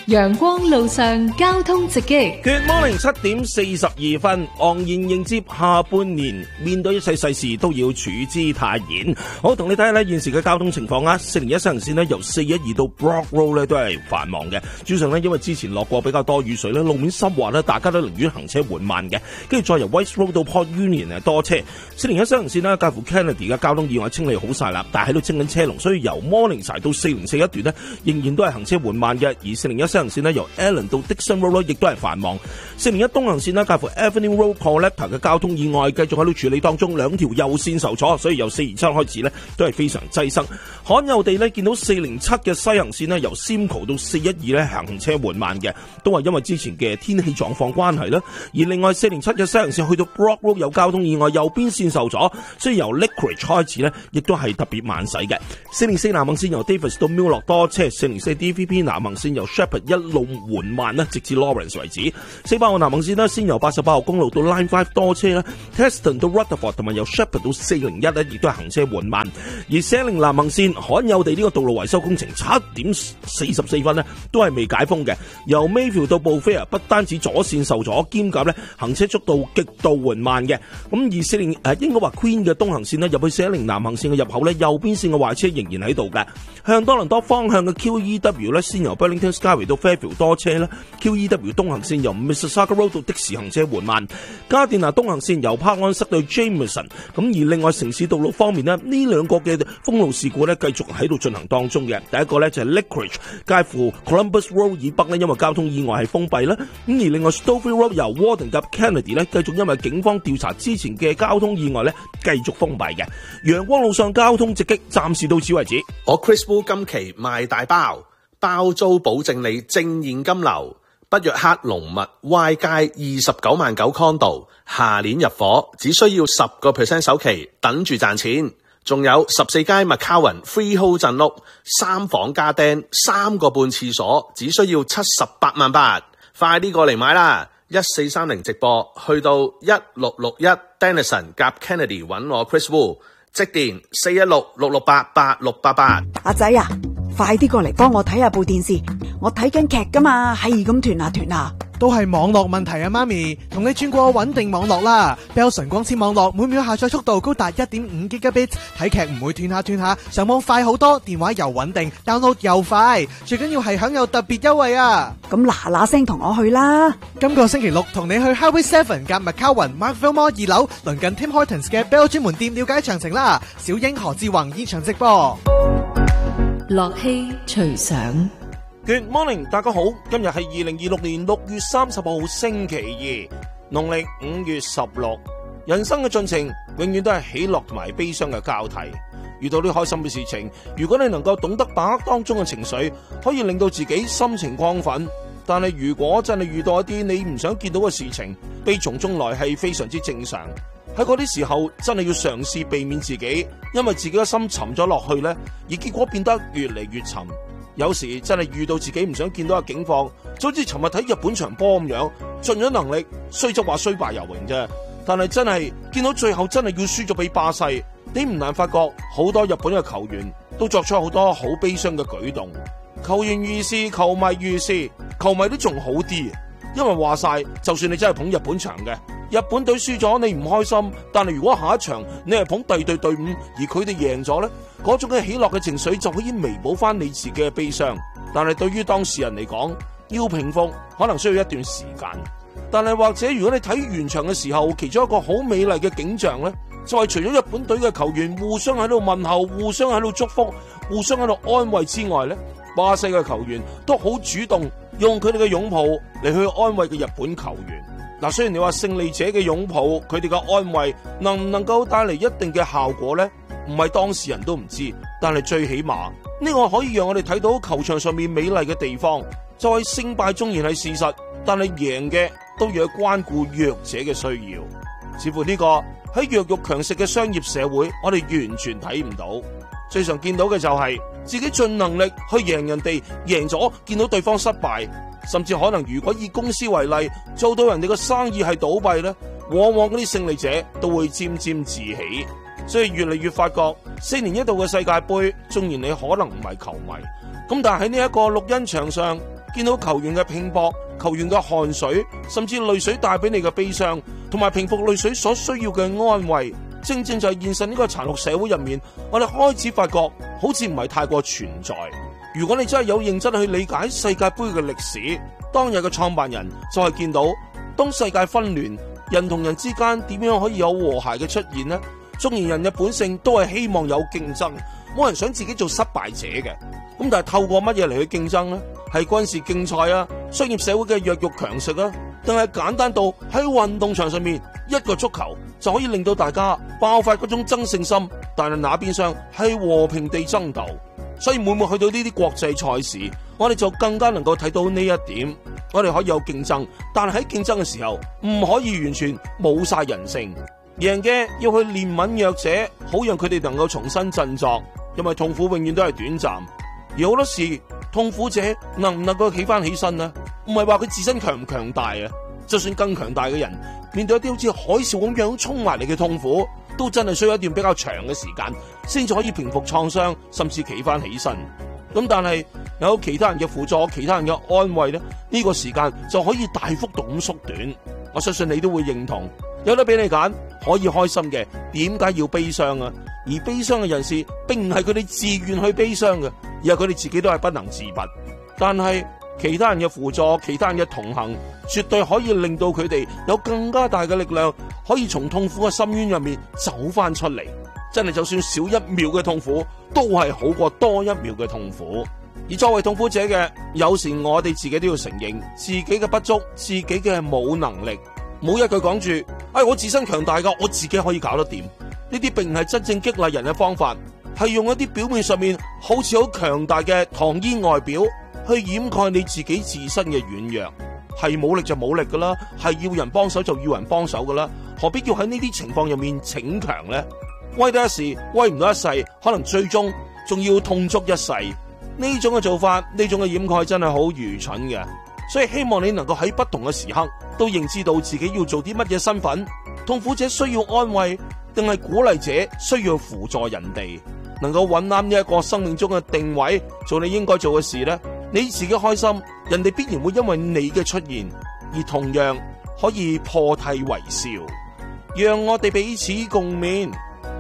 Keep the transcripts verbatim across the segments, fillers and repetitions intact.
陽光路上交通直擊。 Good morning， 七點四十二分，昂然迎接下半年，面對一切世事都要處之泰然。好，同你睇下呢現時嘅交通情況啊。四零一西行線呢，由四一二到 Brock Road 呢都係繁忙嘅，主要上呢，因為之前落過比較多雨水呢，路面濕滑呢，大家都寧願行車緩慢嘅。跟住再由 West Road 到 Port Union 啊多車。四零一西行線呢，介乎 Kennedy 嘅交通意外清理好晒啦，但係喺度清緊車龍，所以由 Morningside 到四零四一段呢，仍然都係行車緩慢嘅。而四零一西行線呢，由 Allen 到 Dixon Road 亦都係繁忙。四零一東行線呢，介乎 Avenue Road Collector 嘅交通意外繼續喺度處理當中，兩條右線受阻，所以由四二七開始呢，都係非常擠塞。罕有地呢，見到四零七嘅西行線呢，由 Simcoe 到四一二呢，行車緩慢嘅，都係因為之前嘅天氣狀況關係啦。而另外四零七嘅西行線去到 Brock Road 有交通意外，右邊線受阻，所以由 Lickridge 開始呢，亦都係特別慢駛嘅。四零四南行線由 Davis 到 Mill 多車，四零四 D V P 南行線由 Shepherd 一路緩慢啦，直至 Lawrence 為止。四百號南行線呢，先由八十八號公路到 Line 五多車啦 ，Teston 到 Rutherford 同埋由 Shepherd 到四零一呢，亦都係行車緩慢。而四零南行線罕有地呢個道路維修工程七點四十四分呢，都係未解封嘅。由 Mayfield 到 Beaufair 不單止左線受阻，兼夾呢行車速度極度緩慢嘅。咁而四零誒應該話 Queen 嘅東行線呢，入去四一零南行線嘅入口呢，右邊線嘅壞車仍然喺度嘅。向多倫多方向嘅 Q E W 呢，先由 Burlington Skyway 到 Fairfield 多車啦。Q E W 東行線由 Mississauga Road 到的士行車緩慢。加電拿東行線由柏安塞到 Jameson。咁而另外城市道路方面呢，呢兩個嘅封路事故呢，繼續喺度進行當中嘅。第一個呢，就係 Lickridge 介乎 Columbus Road 以北呢，因為交通意外係封閉啦。咁而另外 Stouffville Road 由 Warden 及 Kennedy 呢，繼續因為警方調查之前嘅交通意外呢，繼續封閉嘅。陽光路上交通直擊，暫時到此為止。 我 Chris Wu 今期賣大包，包租保證你正現金流。北約克龍物 Y 街二十九萬九 condo， 下年入伙，只需要十個 percent 首期，等住賺錢。仲有十四街 McCowan Freehold 鎮屋，三房加釘，三個半廁所，只需要七十八萬八，快啲過嚟買啦！一四三零直播，去到一六六一 Denison 夾 Kennedy 揾我 Chris Wu， 即電四一六六六八八六八八。 阿仔啊，快啲過嚟幫我睇下部電視，我睇緊劇噶嘛，係咁斷下斷下。 都係網絡問題啊，媽咪，同你轉過穩定網絡啦。Bell 純光纖網絡每秒下載速度高達 一點五 Gigabit， 睇劇唔會斷下斷下，上網快好多，電話又穩定 ，download 又快，最緊要係享有特別優惠啊！ 咁嗱嗱聲同我去啦！ 今個星期六同你去 Highway Seven 夾 McCowan Markville Mall 二樓，鄰近 Tim Hortons 嘅 Bell 專門店了解詳情啦。小英何志宏現場直播， 樂器隨想。 Good morning， 大家好，今日係二零二六年六月三十號星期二，農曆五月十六。人生嘅進程永遠都係喜樂同埋悲傷嘅交替。遇到啲開心嘅事情，如果你能夠懂得把握當中嘅情緒，可以令到自己心情亢奮。但係如果真係遇到一啲你唔想見到嘅事情，悲從中來係非常之正常。喺嗰啲時候，真係要嘗試避免自己因為自己嘅心沉咗落去呢，而結果變得越嚟越沉。有時真係遇到自己唔想見到嘅境況，就好似尋日睇日本場波咁樣，盡咗能力，雖則話雖敗猶榮啫。但係真係見到最後真係要輸咗俾巴西，你唔難發覺好多日本嘅球員都作出好多好悲傷嘅舉動。球員如是，球迷如是，球迷都仲好啲，因為話晒，就算你真係捧日本場嘅，日本隊輸咗你唔開心，但係如果下一場你係捧第二隊隊伍，而佢哋贏咗呢，嗰種嘅喜樂嘅情緒就可以彌補翻你自己嘅悲傷。但係對於當事人嚟講，要平復可能需要一段時間。但係或者如果你睇完場嘅時候，其中一個好美麗嘅景象呢，就係除咗日本隊嘅球員互相喺度問候、互相喺度祝福、互相喺度安慰之外呢，巴西嘅球員都好主動用佢哋嘅擁抱嚟去安慰嘅日本球員。嗱，雖然你話勝利者嘅擁抱，佢哋嘅安慰能唔能夠帶嚟一定嘅效果呢？唔係當事人都唔知，但係最起碼呢個可以讓我哋睇到球場上面美麗嘅地方，就係勝敗縱然係事實，但係贏嘅都要去關顧弱者嘅需要。似乎呢個喺弱肉強食嘅商業社會，我哋完全睇唔到。最常見到嘅就係自己盡能力去贏人哋，贏咗見到對方失敗，甚至可能如果以公司為例，做到人哋嘅生意係倒閉呢，往往嗰啲勝利者都會沾沾自喜。所以越嚟越發覺，四年一度嘅世界盃，縱然你可能唔係球迷， 咁但係喺呢一個錄音場上，見到球員嘅拼搏、球員嘅汗水，甚至淚水帶俾你嘅悲傷，同埋平復淚水所需要嘅安慰，正正就係現實呢個殘酷社會入面，我哋開始發覺好似唔係太過存在。如果你真係有認真去理解世界盃嘅歷史，當日嘅創辦人就係見到當世界紛亂，人同人之間點樣可以有和諧嘅出現呢？縱然人嘅本性都係希望有競爭，冇人想自己做失敗者嘅。咁但係透過乜嘢嚟去競爭呢？係軍事競賽啊，商業社會嘅弱肉強食啊，定係簡單到喺運動場上面一個足球就可以令到大家爆發嗰種爭勝心，但係那邊廂係和平地爭鬥。所以每每去到呢啲國際賽事，我哋就更加能夠睇到呢一點。我哋可以有競爭，但係喺競爭嘅時候唔可以完全冇晒人性。贏嘅要去憐憫弱者，好讓佢哋能夠重新振作，因為痛苦永遠都係短暫。而好多時痛苦者能唔能夠企翻起身呢？唔係話佢自身強唔強大啊，就算更強大嘅人，面對一啲好似海嘯咁樣衝埋嚟嘅痛苦，都真係需要一段比較長嘅時間，先至可以平復創傷，甚至企翻起身。咁但係有其他人嘅輔助，其他人嘅安慰呢，呢個時間就可以大幅度咁縮短。我相信你都會認同，有得俾你揀，可以開心嘅，點解要悲傷啊？而悲傷嘅人士並唔係佢哋自願去悲傷嘅，而係佢哋自己都係不能自拔。但係其他人嘅輔助，其他人嘅同行，絕對可以令到佢哋有更加大嘅力量，可以從痛苦嘅深淵入面走翻出嚟。真係就算少一秒嘅痛苦，都係好過多一秒嘅痛苦。而作為痛苦者嘅，有時我哋自己都要承認自己嘅不足，自己嘅冇能力。冇一句講住，哎，我自身強大噶，我自己可以搞得掂。呢啲並唔係真正激勵人嘅方法，係用一啲表面上面好似好強大嘅糖衣外表，去掩蓋你自己自身嘅軟弱。係冇力就冇力噶啦，係要人幫手就要人幫手噶啦，何必要喺呢啲情況入面逞強呢？威得一時，威唔到一世，可能最終仲要痛足一世。呢種嘅做法，呢種嘅掩蓋真係好愚蠢嘅。所以希望你能夠喺不同嘅時刻都認知到自己要做啲乜嘢身份。痛苦者需要安慰，定係鼓勵者需要輔助人哋，能夠揾啱呢一個生命中嘅定位，做你應該做嘅事呢？你自己開心，人哋必然會因為你嘅出現而同樣可以破涕為笑。讓我哋彼此共勉。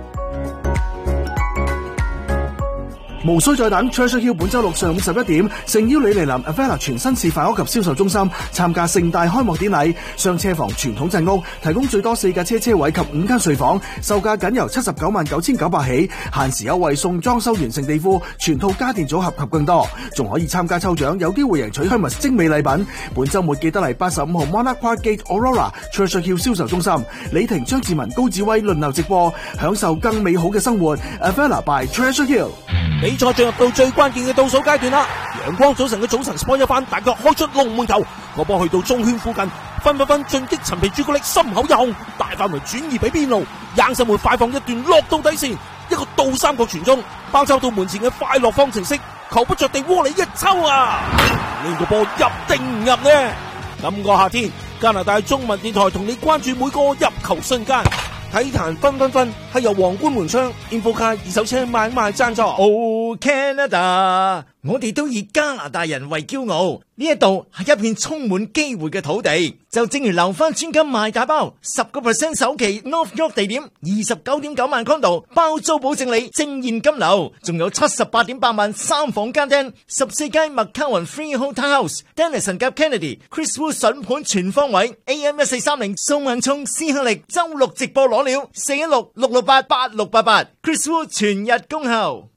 無需再等 Treasure Hill 本周六上午十一點，誠邀你嚟臨 Avella 全新示範屋及銷售中心參加盛大開幕典禮。雙車房傳統鎮屋提供最多四架車車位及五間睡房，售價僅由七十九萬九千九百起，限時優惠送裝修完成地庫、全套家電組合及更多，仲可以參加抽獎，有機會贏取 Hermes 精美禮品。本周末記得嚟八十五號 Monarch Park Gate Aurora Treasure Hill 銷售中心，李婷、張志文、高志威輪流直播，享受更美好嘅生活。Avella by Treasure Hill。 比賽進入到最關鍵嘅倒數階段啦！陽光早晨嘅早晨 sport 一番，大腳開出龍門球，個波去到中圈附近，分分分進擊陳皮朱古力，心口一控，大範圍轉移俾邊路，硬身會快放一段落到底線，一個倒三角傳中，包抄到門前嘅快樂方程式，球不着地窩裏一抽啊！呢個波入定唔入呢？今個夏天，加拿大中文電台同你關注每個入球瞬間。體壇分分分係由皇冠門窗 Infocar 二手車買賣贊助。 Oh Canada， 我哋都以加拿大人為驕傲，呢一度係一片充滿機會嘅土地。就正如留翻專金賣大包，十個 percent 首期 North York 地點，二十九點九萬 condo 包租保證你正現金流，仲有七十八點八萬三房間廳，十四間麥卡雲 Freehold Townhouse，Dennison 夾 Kennedy，Chris Wu 筍盤全方位 ，A M 一四三零宋文聰思向力周六直播攞料，四一六六六八八六八八 ，Chris Wu 全日恭候。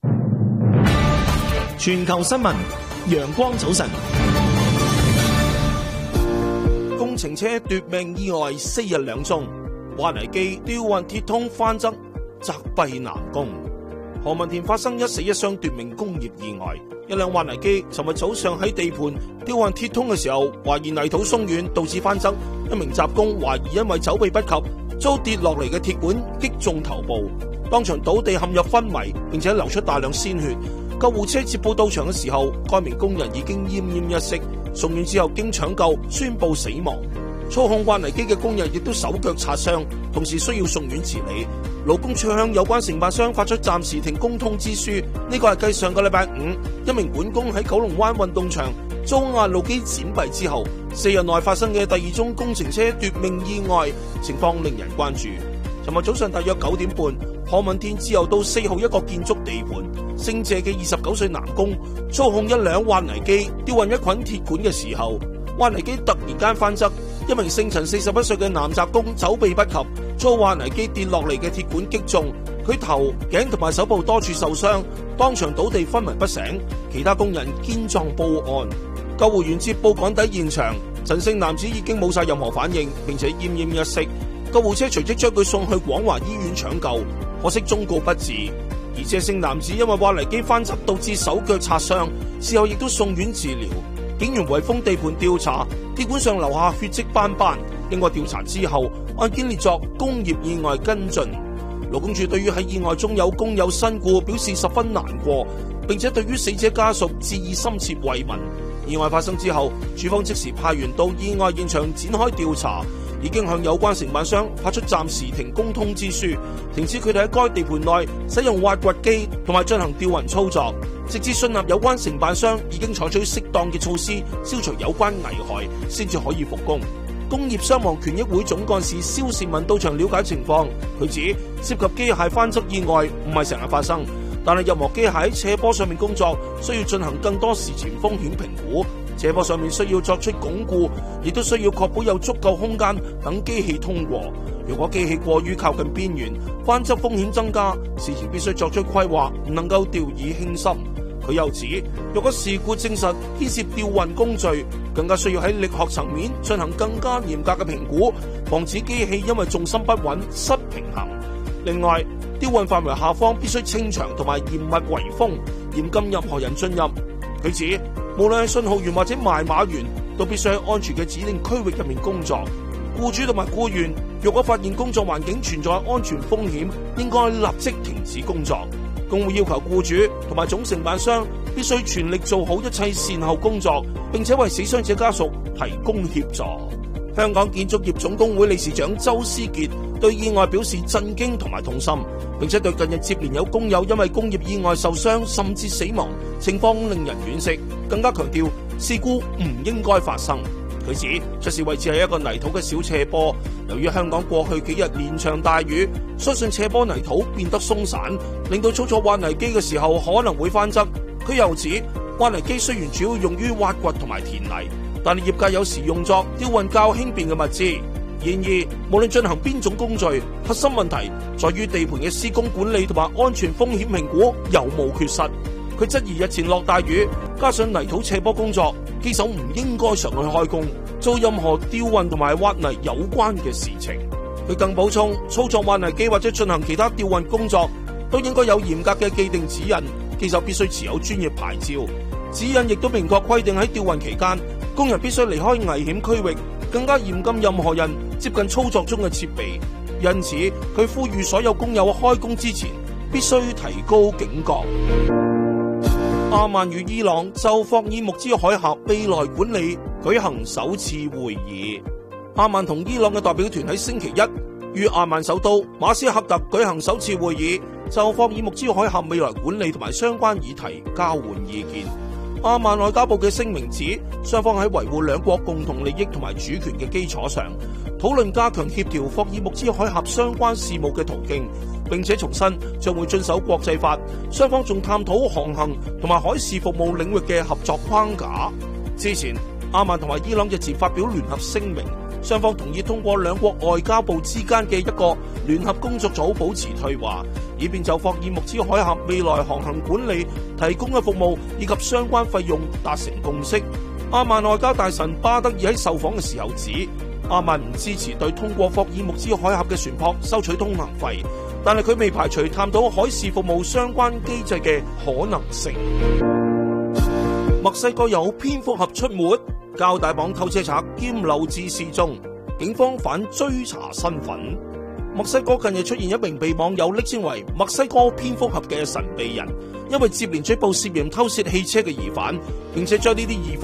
全球新聞，陽光早晨。 工程車奪命意外四日兩宗，挖泥機吊運鐵通翻側，責弊南工。何文田發生一死一傷奪命工業意外，一輛挖泥機尋日早上喺地盤吊運鐵通嘅時候，懷疑泥土鬆軟導致翻側，一名雜工懷疑因為走避不及，遭跌落嚟嘅鐵管擊中頭部，當場倒地陷入昏迷，並且流出大量鮮血。救護車接報到場嘅時候，該名工人已經奄奄一息，送院之後經搶救宣布死亡。 操控挖泥機嘅工人亦都手腳擦傷，同時需要送院治理。勞工處向有關承辦商發出暫時停工通知書，呢個係繼上個禮拜五一名管工喺九龍灣運動場遭壓路機剪斃之後，四日內發生嘅第二宗工程車奪命意外，情況令人關注。尋日早上大約九點半，何文田自由道四號一個建築地盤，姓謝嘅二十九歲男工操控一輛挖泥機吊運一捆鐵管嘅時候，挖泥機突然間翻側，一名姓陳四十一歲嘅男雜工走避不及，遭挖泥機跌落嚟嘅鐵管擊中，佢頭、頸同埋手部多處受傷，當場倒地昏迷不醒。其他工人堅狀報案，救護員接報趕抵現場，陳姓男子已經冇晒任何反應，並且奄奄一息。救護車隨即將佢送去廣華醫院搶救，可惜終告不治。而謝姓男子因為挖泥機翻側導致手腳擦傷，事後亦都送院治療。警員圍封地盤調查，鐵管上留下血跡斑斑。經過調查之後，案件列作工業意外跟進。勞工處對於喺意外中有工友身故表示十分難過，並且對於死者家屬致以深切慰問。意外發生之後，處方即時派員到意外現場展開調查，已經向有關承辦商發出暫時停工通知書，停止佢哋喺該地盤內使用挖掘機同埋進行吊運操作，直至信納有關承辦商已經採取適當嘅措施消除有關危害，先至可以復工。工業傷亡權益會總幹事蕭善文到場了解情況，佢指涉及機械翻側意外唔係成日發生，但係任何機械喺斜坡上面工作需要進行更多事前風險評估，斜坡上面需要作出鞏固，亦都需要確保有足夠空間等機器通過。如果機器過於靠近邊緣，翻側風險增加，事前必須作出規劃，唔能夠掉以輕心。佢又指，若果事故證實牽涉吊運工序，更加需要喺力學層面進行更加嚴格嘅評估，防止機器因為重心不穩失平衡。另外，吊運範圍下方必須清場同埋嚴密圍封，嚴禁任何人進入。佢指，無論係信號員或者賣馬員，都必須喺安全嘅指定區域入面工作。僱主同埋僱員，若果發現工作環境存在安全風險，應該立即停止工作。工會要求僱主同埋總承辦商必須全力做好一切善後工作，並且為死傷者家屬提供協助。香港建築業總工會理事長周思傑對意外表示震驚同埋痛心，並且對近日接連有工友因為工業意外受傷甚至死亡，情況令人惋惜，更加強調事故唔應該發生。佢指出事位置係一個泥土嘅小斜坡，由於香港過去幾日連場大雨，相信斜坡泥土變得鬆散，令到操作挖泥機嘅時候可能會翻側。佢又指挖泥機雖然主要用於挖掘同埋填泥，但係業界有時用作吊運較輕便嘅物資。然而，無論進行邊種工序，核心問題在於地盤嘅施工管理同埋安全風險評估有冇缺失。佢質疑日前落大雨，加上泥土斜坡工作，機手唔應該上去開工，做任何吊運同埋挖泥有關嘅事情。佢更補充，操作挖泥機或者進行其他吊運工作，都應該有嚴格嘅既定指引，機手必須持有專業牌照。指引亦都明確規定喺吊運期間，工人必須離開危險區域，更加嚴禁任何人接近操作中嘅設備。因此，佢呼籲所有工友開工之前必須提高警覺。阿曼與伊朗就霍爾木茲海峽未來管理舉行首次會議。阿曼同伊朗嘅代表團喺星期一於阿曼首都馬斯克特舉行首次會議，就霍爾木茲海峽未來管理同埋相關議題交換意見。阿曼外交部嘅聲明指，雙方喺維護兩國共同利益同埋主權嘅基礎上，討論加強協調霍爾木茲海峽相關事務嘅途徑，並且重申將會遵守國際法。雙方仲探討航行同埋海事服務領域嘅合作框架。之前，阿曼同埋伊朗日前發表聯合聲明，雙方同意通過兩國外交部之間嘅一個聯合工作組保持對話，以便就霍爾木茲海峽未來航行管理提供嘅服務以及相關費用達成共識。阿曼外交大臣巴德爾喺受訪嘅時候指，阿曼唔支持對通過霍爾木茲海峽嘅船舶收取通行費，但係佢未排除探討海事服務相關機制嘅可能性。墨西哥有蝙蝠俠出沒，膠帶綁偷車賊兼漏置失蹤，警方反追查身份。墨西哥近日出現一名被網友昵稱為墨西哥蝙蝠俠嘅神秘人，因為接連追捕涉嫌偷竊汽車嘅疑犯，並且將呢啲疑犯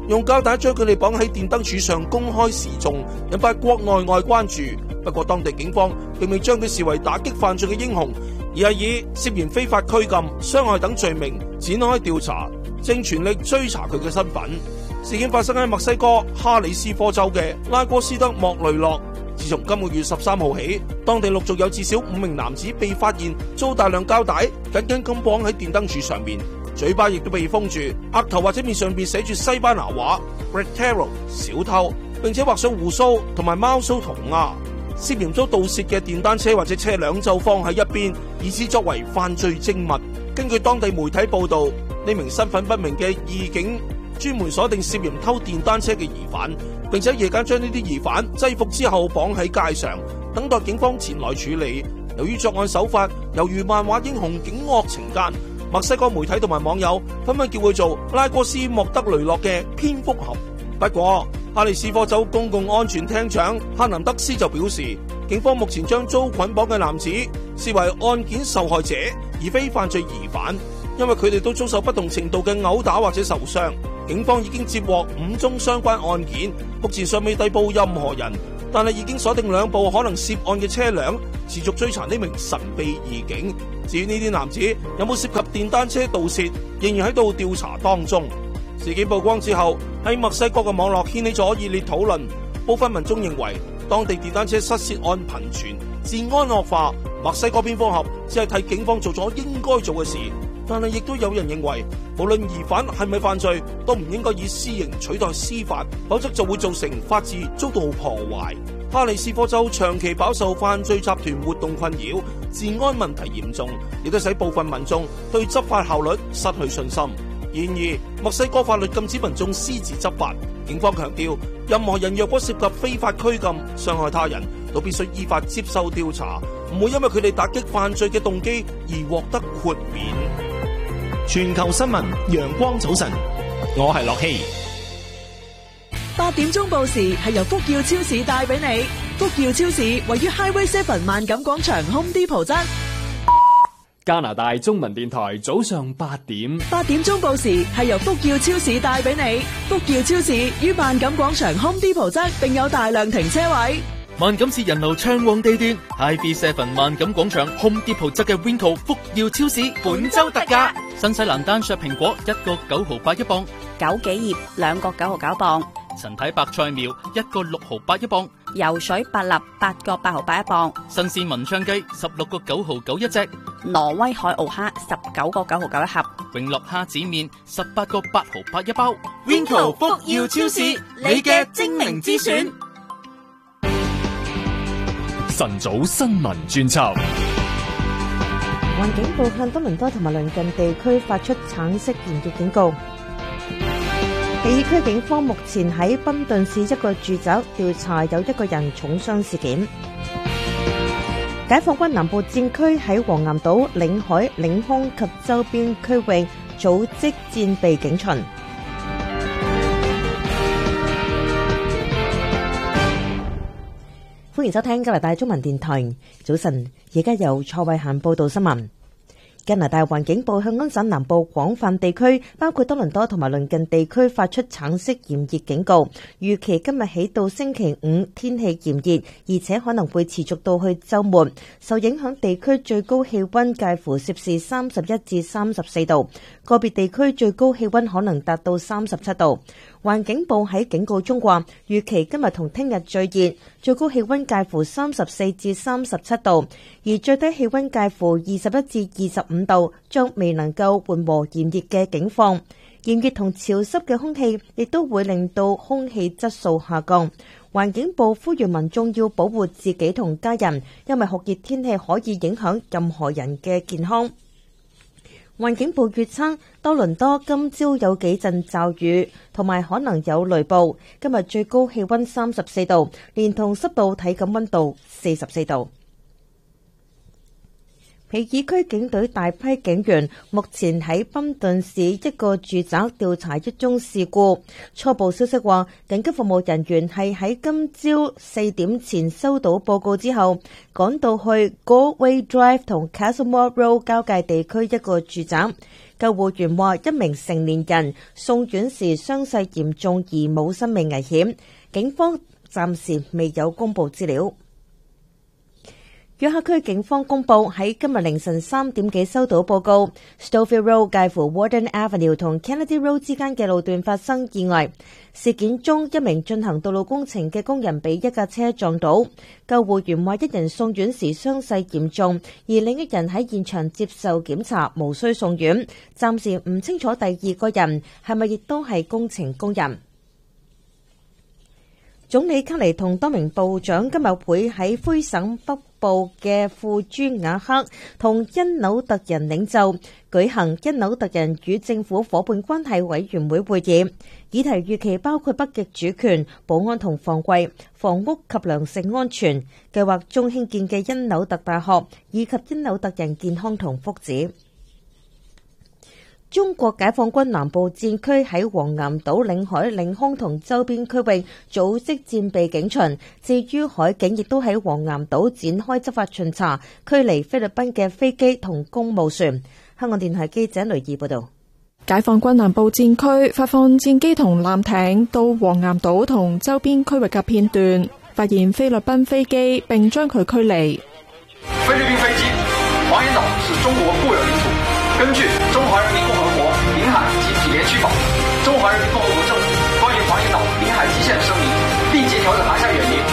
用膠帶將佢哋綁喺電燈柱上公開示眾，引發國內外關注。不過當地警方並未將佢視為打擊犯罪嘅英雄，而係以涉嫌非法拘禁、傷害等罪名展開調查，正全力追查佢嘅身份。事件發生喺墨西哥哈里斯科州嘅拉哥斯德莫雷諾。自從今個月十三號起，當地陸續有至少五名男子被發現遭大量膠帶緊緊咁綁喺電燈柱上面，嘴巴亦都被封住，額頭或者面上邊寫住西班牙話 Ratero 小偷，並且畫上鬍鬚同埋貓鬚塗鴉。涉嫌遭盜竊嘅電單車或者車輛就放喺一邊，以此作為犯罪證物。根據當地媒體報道，呢名身份不明嘅義警專門鎖定涉嫌偷電單車嘅疑犯，並且夜間將呢啲疑犯制服之後綁喺街上，等待警方前來處理。由於作案手法猶如漫畫英雄警惡懲奸，墨西哥媒體同埋網友紛紛叫佢做拉哥斯莫德雷諾嘅蝙蝠俠。不過哈里斯科州公共安全廳長哈南德斯就表示，警方目前將遭捆綁嘅男子視為案件受害者，而非犯罪疑犯，因為佢哋都遭受不同程度嘅毆打或者受傷。警方已經接獲五宗相關案件，目前尚未逮捕任何人，但係已經鎖定兩部可能涉案嘅車輛，持續追查呢名神秘義警。至於呢啲男子有冇涉及電單車盜竊，仍然喺度調查當中。事件曝光之後，喺墨西哥嘅網絡掀起咗熱烈討論。部分民眾認為當地電單車失竊案頻傳，治安惡化，墨西哥蝙蝠俠只係替警方做咗應該做嘅事。但係亦都有人認為，無論疑犯係咪犯罪，都唔應該以私刑取代司法，否則就會造成法治遭到破壞。哈里斯科州長期飽受犯罪集團活動困擾，治安問題嚴重，亦都使部分民眾對執法效率失去信心。然而，墨西哥法律禁止民眾私自執法，警方強調，任何人若果涉及非法拘禁、傷害他人，都必須依法接受調查，唔會因為佢哋打擊犯罪嘅動機而獲得豁免。 全球新聞，陽光早晨，我係樂希。 八點鐘報時係由福耀超市帶俾你。福耀超市位於 Highway Seven 萬錦廣場 Home Depot 側。 加拿大中文電台早上八點。 八點鐘報時係由福耀超市帶俾你。福耀超市於萬錦廣場 Home Depot 側，並有大量停車位。 萬錦市人流暢旺地段 ，I B Seven 萬錦廣場 Home Depot 側嘅 Winco 福耀超市本周特價，新西蘭單削蘋果一個九毫八一磅， 枸杞葉兩個九毫九磅， 陳體白菜苗一個六毫八一磅， 游水百立八個八毫八一磅， 新鮮文昌雞十六個九毫九一隻， 挪威海澳蝦十九個九毫九一盒， 永樂蝦子麵十八個八毫八一包。 Winco 福耀超市，你嘅精明之選。 晨早新聞專輯。 環境部向多倫多同埋鄰近地區發出橙色炎熱警告。皮爾區警方目前喺賓頓市一個住宅調查有一個人重傷事件。解放軍南部戰區喺黃岩島、領海、領空及周邊區域組織戰備警巡。歡迎收聽加拿大中文電台早晨，而家由蔡慧嫻報道新聞。加拿大環境部向安省南部廣泛地區，包括多倫多同埋鄰近地區發出橙色炎熱警告，預期今日起到星期五天氣炎熱，而且可能會持續到去週末。受影響地區最高氣溫介乎攝氏三十一至三十四度，個別地區最高氣溫可能達到三十七度。環境部喺警告中話，預期今日同聽日最熱，最高氣溫介乎三十四至三十七度，而最低氣溫介乎二十一至二十五度，將未能夠緩和炎熱嘅境況。炎熱同潮濕嘅空氣亦都會令到空氣質素下降。環境部呼籲民眾要保護自己同家人，因為酷熱天氣可以影響任何人嘅健康。環境部預測，多倫多今朝有幾陣驟雨，同埋可能有雷暴。今日最高氣溫三十四度，連同濕度體感溫度四十四度。皮爾區警隊大批警員目前喺賓頓市一個住宅調查一宗事故。初步消息話，緊急服務人員係喺今朝四點前收到報告之後，趕到去 Galway Drive 同 Castlemore Road 交界地區一個住宅。 救護員話一名成年人送院時傷勢嚴重而冇生命危險，警方暫時未有公布資料。約克區警方公布喺今日凌晨三點幾收到報告 ，Stouffville Road 介乎 Warden Avenue 同 Kennedy Road 之間嘅路段發生意外。事件中，一名進行道路工程嘅工人被一架車撞倒。救護員話，一人送院時傷勢嚴重，而另一人喺現場接受檢查，無需送院。暫時唔清楚第二個人係咪亦都係工程工人。總理卡尼同多名部長今日會喺魁省北部嘅庫朱瓦克同因紐特人領袖舉行因紐特人與政府夥伴關係委員會會議，議題預期包括北極主權、保安同防衛、房屋及糧食安全、計劃中興建嘅因紐特大學以及因紐特人健康同福祉。中國解放軍南部戰區喺黃岩島領海領空同周邊區域組織戰備警巡，至於海警亦都喺黃岩島展開執法巡查，驅離菲律賓嘅飛機同公務船。香港電台記者雷怡報道。 解放軍南部戰區發放戰機同艦艇到黃岩島同周邊區域嘅片段，發現菲律賓飛機並將佢驅離。 菲律賓飛機，黃岩島是中國固有領土。根據中華人民共和國領海及體聯區法、中華人民共和國政府關於黃岩島領海基線的聲明，立即調整航向遠離。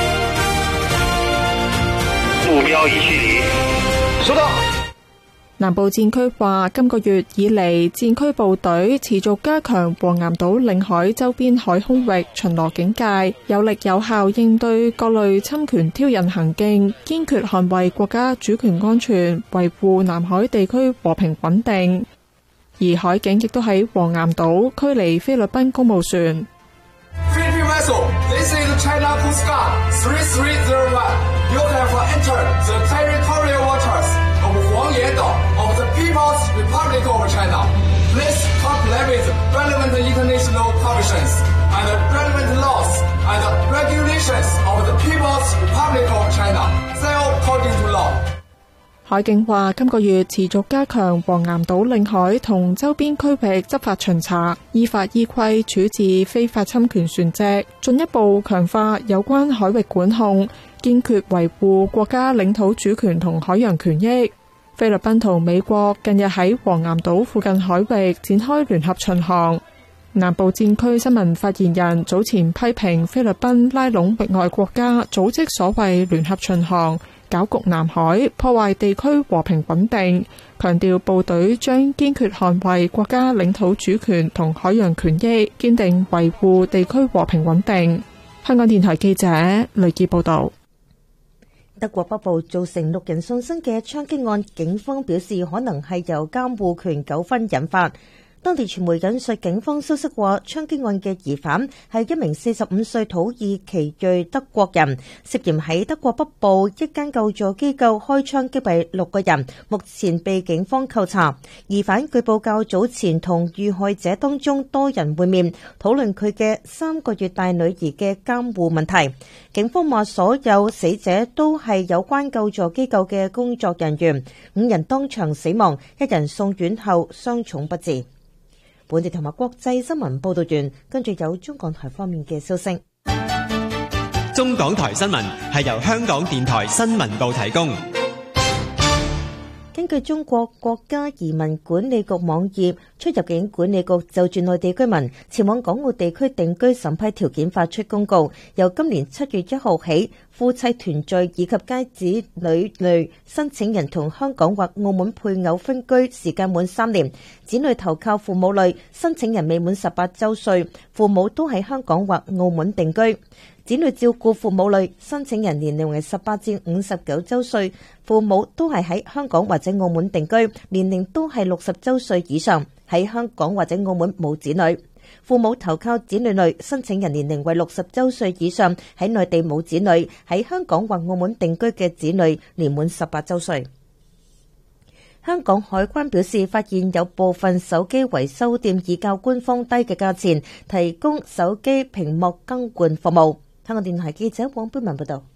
目標已距離。收到。 南部戰區話，今個月以嚟，戰區部隊持續加強黃岩島領海周邊海空域巡邏警戒，有力有效應對各類侵權挑釁行徑，堅決捍衛國家主權安全，維護南海地區和平穩定。而海警亦都喺黃岩島驅離菲律賓公務船。 Philippine vessel, this is China Coast Guard three three zero one. You have entered the territorial waters of 黃岩島 of the People's Republic of China. Please comply with relevant international conventions and relevant laws and regulations of the People's Republic of China. Sail according to law. 海警話，今個月持續加強黃岩島領海同周邊區域執法巡查，依法依規處置非法侵權船隻，進一步強化有關海域管控，堅決維護國家領土主權同海洋權益。菲律賓同美國近日喺黃岩島附近海域展開聯合巡航。南部戰區新聞發言人早前批評菲律賓拉攏域外國家組織所謂聯合巡航，攪局南海，破壞地區和平穩定，強調部隊將堅決捍衛國家領土主權同海洋權益，堅定維護地區和平穩定。香港電台記者雷傑報道。 德國北部造成六人喪生嘅槍擊案，警方表示可能係由監護權糾紛引發。當地傳媒引述警方消息話，槍擊案嘅疑犯係一名四十五歲土耳其裔德國人，涉嫌喺德國北部一間救助機構開槍擊斃六個人，目前被警方扣查。疑犯據報較早前同遇害者當中多人會面，討論佢嘅三個月大女兒嘅監護問題。警方話所有死者都係有關救助機構嘅工作人員，五人當場死亡，一人送院後傷重不治。本地同埋國際新聞報道完，跟住有中港台方面嘅消息。 中港台新聞係由香港電台新聞部提供。 根據中國國家移民管理局網頁，出入境管理局就住內地居民前往港澳地區定居審批條件發出公告，由今年七月一號起，夫妻團聚以及皆子女類申請人同香港或澳門配偶分居時間滿三年，子女投靠父母類申請人未滿十八週歲，父母都喺香港或澳門定居。子女照顧父母類申請人年齡為十八至五十九週歲，父母都係喺香港或者澳門定居，年齡都係六十週歲以上，喺香港或者澳門冇子女。父母投靠子女類申請人年齡為六十週歲以上，喺內地冇子女，喺香港或澳門定居嘅子女年滿十八週歲。香港海關表示，發現有部分手機維修店以較官方低嘅價錢提供手機屏幕更換服務。香港電台記者黃貝文報道。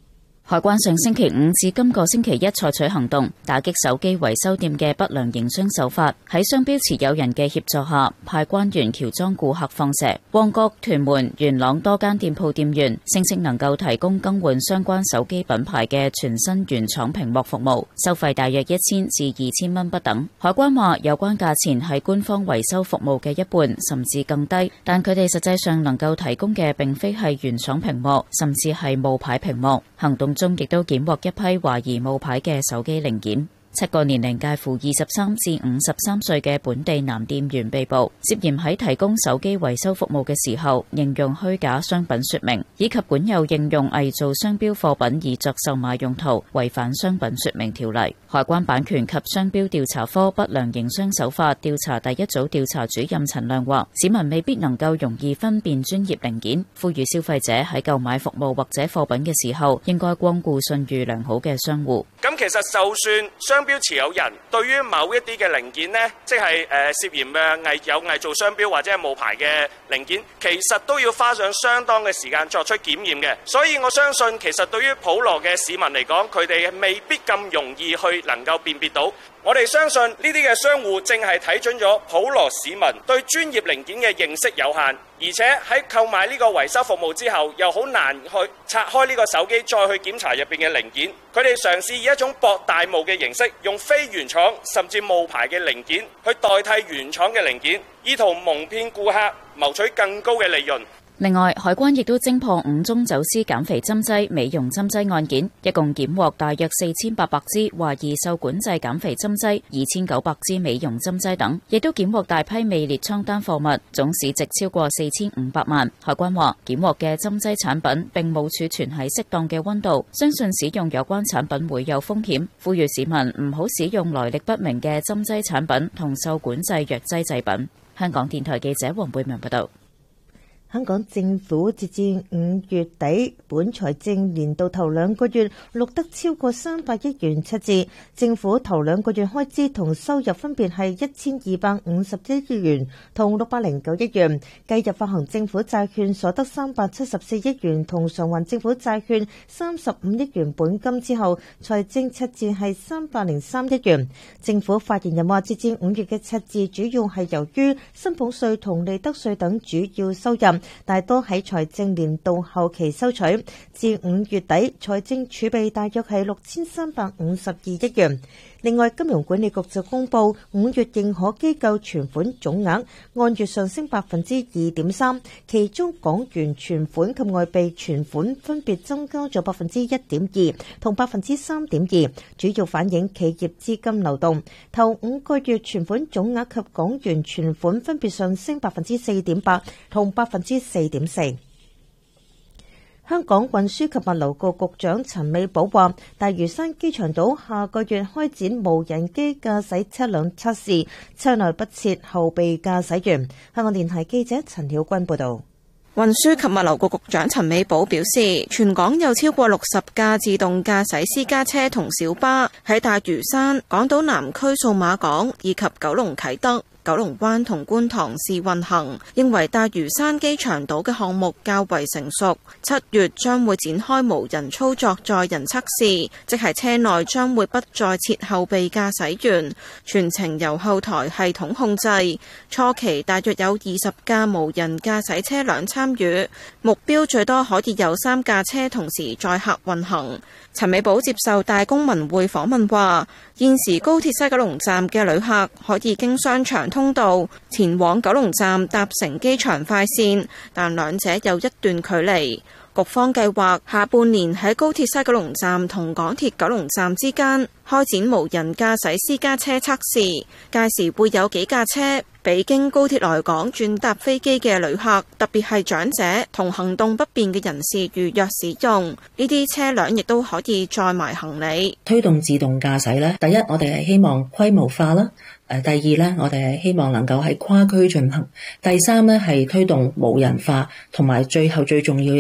海關上星期五至今個星期一採取行動，打擊手機維修店嘅不良營商手法。喺商標持有人嘅協助下，派關員喬裝顧客放蛇。旺角、屯門、元朗多間店鋪店員聲稱能夠提供更換相關手機品牌嘅全新原廠屏幕服務，收費大約一千至二千蚊不等。海關話有關價錢係官方維修服務嘅一半，甚至更低，但佢哋實際上能夠提供嘅並非係原廠屏幕，甚至係冒牌屏幕。行動中亦都檢獲一批懷疑冒牌嘅手機零件。七個年齡介乎二十三至五十三歲嘅本地男店員被捕，涉嫌喺提供手機維修服務嘅時候，應用虛假商品說明，以及管有應用偽造商標貨品以作售賣用途，違反商品說明條例。海關版權及商標調查科不良營商手法調查第一組調查主任陳亮話：市民未必能夠容易分辨專業零件，呼籲消費者喺購買服務或者貨品嘅時候，應該光顧信譽良好嘅商戶。 咁其實就算商標持有人對於某一啲嘅零件呢，即係誒涉嫌嘅偽有偽造商標或者係冒牌嘅零件，其實都要花上相當嘅時間作出檢驗嘅。所以我相信，其實對於普羅嘅市民嚟講，佢哋未必咁容易去能夠辨別到。我哋相信呢啲嘅商戶正係睇準咗普羅市民對專業零件嘅認識有限，而且喺購買呢個維修服務之後，又好難去拆開呢個手機再去檢查入邊嘅零件。佢哋嘗試以一種博大霧嘅形式，用非原廠甚至冒牌嘅零件去代替原廠嘅零件，意圖蒙騙顧客，謀取更高嘅利潤。 另外，海關亦都偵破五宗走私減肥針劑、美容針劑案件，一共檢獲大約四千八百支懷疑受管制減肥針劑、二千九百支美容針劑等，亦都檢獲大批未列倉單貨物，總市值超過四千五百萬。海關話，檢獲嘅針劑產品並冇儲存喺適當嘅溫度，相信使用有關產品會有風險，呼籲市民唔好使用來歷不明嘅針劑產品同受管制藥劑製品。香港電台記者黃貝文報道。 香港政府截至五月底本財政年度頭兩個月錄得超過三百億元赤字，政府頭兩個月開支同收入分別係一千二百五十一億元同六百零九億元，計入發行政府債券所得三百七十四億元同償還政府債券三十五億元本金之後，財政赤字係三百零三億元。政府發言人話，截至五月嘅赤字主要係由於薪俸稅同利得稅等主要收入大多喺財政年度後期收取，至五月底財政儲備大約係六千三百五十二億元。另外，金融管理局就公布五月認可機構存款總額按月上升百分之二點三，其中港元存款及外幣存款分別增加咗百分之一點二同百分之三點二，主要反映企業資金流動。頭五個月存款總額及港元存款分別上升百分之四點八同百分之四點四。香港運輸及物流局局長陳美寶話，大嶼山機場島下個月開展無人機駕駛車輛測試，車內不設後備駕駛員。香港電台記者陳曉君報道。 運輸及物流局局長陳美寶表示，全港有超過六十架自動駕駛私家車同小巴喺大嶼山、港島南區數碼港以及九龍啟德、九龍灣同觀塘試運行，認為大嶼山機場島嘅項目較為成熟，七月將會展開無人操作載人測試，即係車內將會不再設後備駕駛員，全程由後台系統控制。初期大約有二十架無人駕駛車輛參與，目標最多可以有三架車同時載客運行。陳美寶接受大公文匯訪問話，現時高鐵西九龍站嘅旅客可以經商場通道前往九龍站搭乘機場快線，但兩者有一段距離。局方計劃下半年喺高鐵西九龍站同港鐵九龍站之間開展無人駕駛私家車測試，屆時會有幾架車俾經高鐵來港轉搭飛機嘅旅客，特別係長者同行動不便嘅人士預約使用。呢啲車輛亦都可以載埋行李。 推動自動駕駛呢，第一我哋係希望規模化啦。誒，第二呢，我哋係希望能夠喺跨區進行。第三呢，係推動無人化，同埋最後最重要亦都係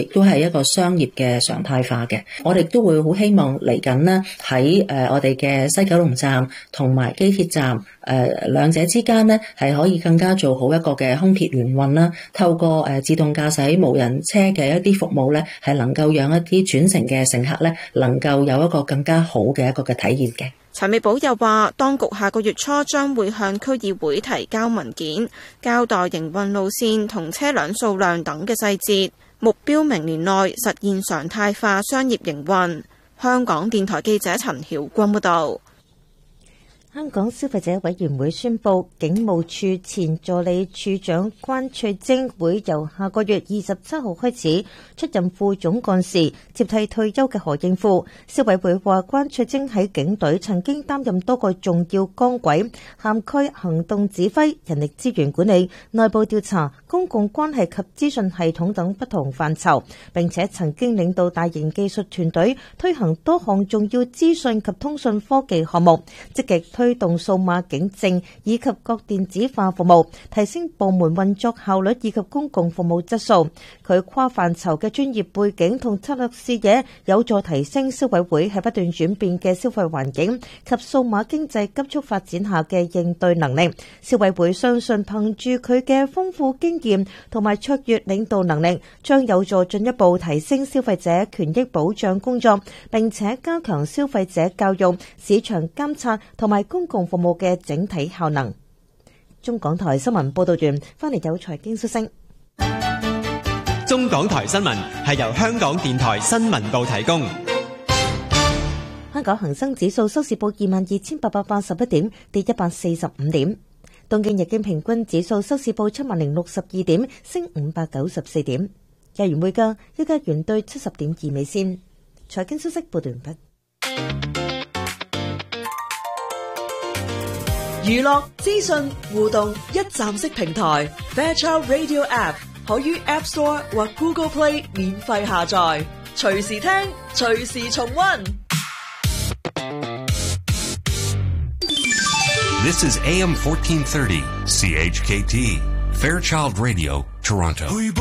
係一個商業嘅常態化嘅。我哋都會好希望嚟緊呢喺誒我哋嘅西九龍站同埋機鐵站誒兩者之間呢係可以更加做好一個嘅空鐵聯運啦。透過誒自動駕駛無人車嘅一啲服務咧，係能夠讓一啲轉乘嘅乘客咧能夠有一個更加好嘅一個嘅體驗嘅。 陳美寶又話，當局下個月初將會向區議會提交文件，交代營運路線同車輛數量等嘅細節，目標明年內實現常態化商業營運。香港電台記者陳曉君報道。 香港消費者委員會宣布，警務處前助理處長關翠晶會由下個月二十七號開始出任副總幹事，接替退休嘅何應富。消委會話，關翠晶喺警隊曾經擔任多個重要崗位，涵蓋行動指揮、人力資源管理、內部調查、公共關係及資訊系統等不同範疇，並且曾經領導大型技術團隊推行多項重要資訊及通訊科技項目，積極推推動數碼警政以及各電子化服務，提升部門運作效率以及公共服務質素。佢跨範疇嘅專業背景同策略視野，有助提升消委會喺不斷轉變嘅消費環境及數碼經濟急速發展下嘅應對能力。消委會相信憑住佢嘅豐富經驗同埋卓越領導能力，將有助進一步提升消費者權益保障工作，並且加強消費者教育、市場監察同埋公共服務嘅整體效能。中港台新聞報道完，翻嚟有財經消息。 中港台新聞係由香港電台新聞部提供。 香港恒生指數收市報二萬二千八百八十一點，跌一百四十五點。東京日經平均指數收市報七萬零六十二點，升五百九十四點。日元匯價，一加元兌七十點二美仙。財經消息報道完畢。 娛樂資訊互動一站式平台 Fairchild Radio App 可於 App Store 或 Google Play 免費下載，隨時聽，隨時重溫。 This is A M fourteen thirty C H K T Fairchild Radio Toronto.